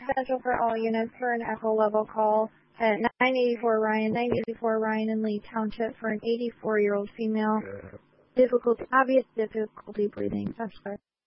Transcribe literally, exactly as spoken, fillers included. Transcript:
Schedule for all units for an echo level call at nine eighty-four Ryan, nine eighty-four Ryan in Lee Township for an eighty-four-year-old female. Difficulty, obvious difficulty breathing. I'm sorry.